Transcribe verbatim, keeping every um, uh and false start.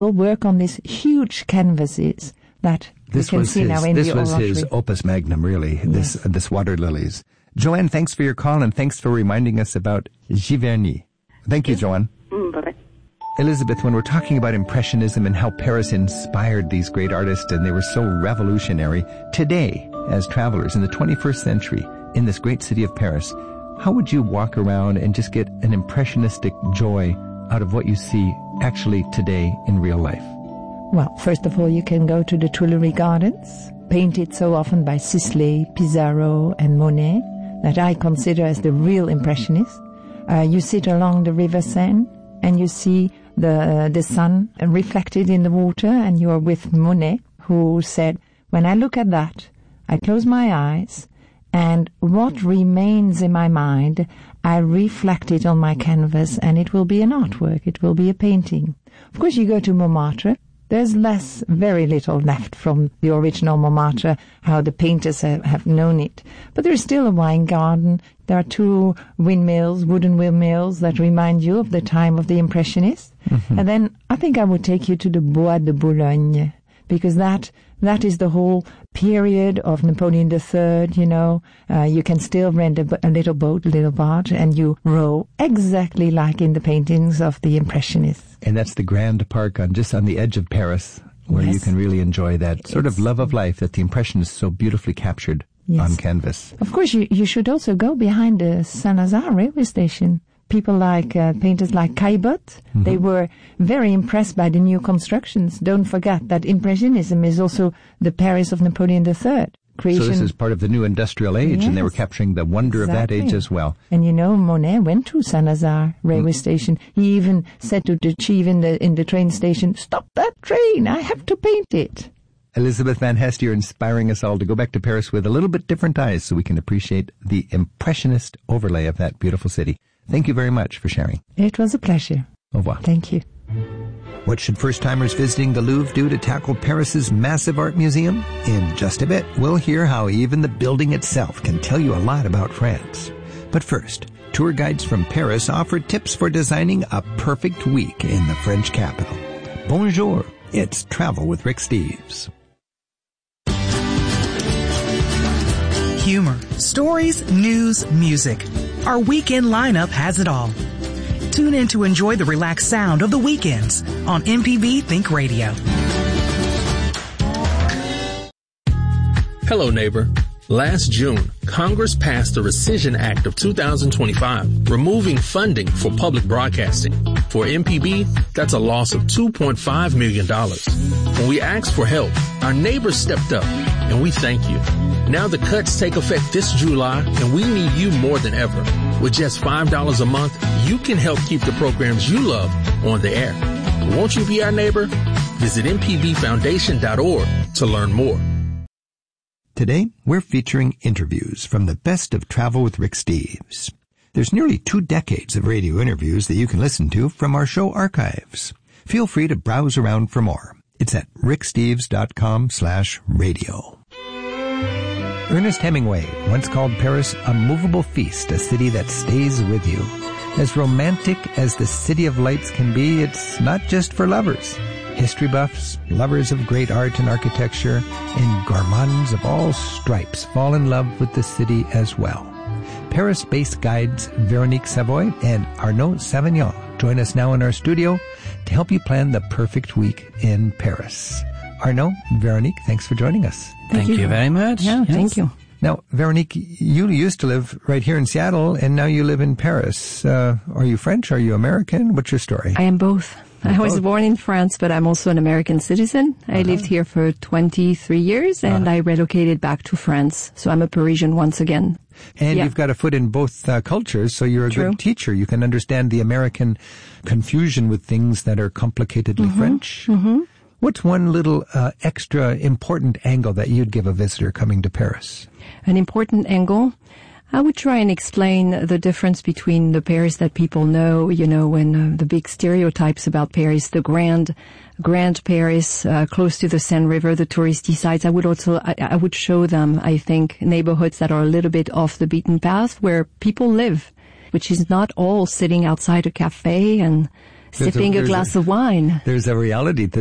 will work on these huge canvases that this you can was see his, now in this the was oratory. his opus magnum, really, Yes. this, uh, this Water Lilies. Joanne, thanks for your call, and thanks for reminding us about Giverny. Thank you, Joanne. Mm, bye-bye. Elizabeth, when we're talking about Impressionism and how Paris inspired these great artists and they were so revolutionary, today, as travelers in the twenty-first century, in this great city of Paris, how would you walk around and just get an impressionistic joy out of what you see actually today in real life? Well, first of all, you can go to the Tuileries Gardens, painted so often by Sisley, Pissarro, and Monet, that I consider as the real Impressionists. Uh, you sit along the River Seine, and you see the uh, the sun reflected in the water, and you are with Monet, who said, when I look at that, I close my eyes, and what remains in my mind, I reflect it on my canvas, and it will be an artwork, it will be a painting. Of course, you go to Montmartre, there's less, very little left from the original Montmartre, how the painters have, have known it. But there's still a wine garden. There are two windmills, wooden windmills, that remind you of the time of the Impressionists. Mm-hmm. And then I think I would take you to the Bois de Boulogne, because that that is the whole period of Napoleon the Third, you know. Uh, you can still rent a, a little boat, a little barge, and you row exactly like in the paintings of the Impressionists. And that's the Grand Park on just on the edge of Paris, where yes. you can really enjoy that sort it's, of love of life that the Impressionists so beautifully captured yes. on canvas. Of course, you, you should also go behind the Saint-Lazare railway station. People like uh, painters like Caillebotte, mm-hmm. they were very impressed by the new constructions. Don't forget that Impressionism is also the Paris of Napoleon the Third. Creation. So this is part of the new industrial age, yes. and they were capturing the wonder exactly. of that age as well. And you know, Monet went to Saint-Lazare railway mm. station. He even said to the chief in the in the train station, "Stop that train! I have to paint it." Elizabeth Van Hest, you're inspiring us all to go back to Paris with a little bit different eyes so we can appreciate the Impressionist overlay of that beautiful city. Thank you very much for sharing. It was a pleasure. Au revoir. Thank you. What should first-timers visiting the Louvre do to tackle Paris's massive art museum? In just a bit, we'll hear how even the building itself can tell you a lot about France. But first, tour guides from Paris offer tips for designing a perfect week in the French capital. Bonjour, it's Travel with Rick Steves. Humor, stories, news, music. Our weekend lineup has it all. Tune in to enjoy the relaxed sound of the weekends on M P B Think Radio. Hello, neighbor. Last June, Congress passed the Rescission Act of two thousand twenty-five, removing funding for public broadcasting. For M P B, that's a loss of two point five million dollars. When we asked for help, our neighbors stepped up, and we thank you. Now the cuts take effect this July, and we need you more than ever. With just five dollars a month, you can help keep the programs you love on the air. Won't you be our neighbor? Visit m p b foundation dot org to learn more. Today, we're featuring interviews from the best of Travel with Rick Steves. There's nearly two decades of radio interviews that you can listen to from our show archives. Feel free to browse around for more. It's at ricksteves.com slash radio. Ernest Hemingway once called Paris a movable feast, a city that stays with you. As romantic as the City of Lights can be, it's not just for lovers. History buffs, lovers of great art and architecture, and gourmands of all stripes fall in love with the city as well. Paris-based guides Véronique Savoy and Arnaud Savignon join us now in our studio to help you plan the perfect week in Paris. Arnaud, Véronique, thanks for joining us. Thank, thank you. you very much. Yeah, yes. Thank you. Now, Véronique, you used to live right here in Seattle, and now you live in Paris. Uh, are you French? Are you American? What's your story? I am both. You're I was both. born in France, but I'm also an American citizen. I uh-huh. lived here for twenty-three years, and uh-huh. I relocated back to France. So I'm a Parisian once again. And yeah. you've got a foot in both uh, cultures, so you're a True. good teacher. You can understand the American confusion with things that are complicatedly mm-hmm. French. Mm-hmm. What's one little uh, extra important angle that you'd give a visitor coming to Paris? An important angle? I would try and explain the difference between the Paris that people know, you know, when uh, the big stereotypes about Paris, the grand, grand Paris, uh, close to the Seine River, the touristy sites. I would also, I, I would show them, I think, neighborhoods that are a little bit off the beaten path where people live, which is not all sitting outside a cafe and sipping a, a glass a, of wine. There's a reality to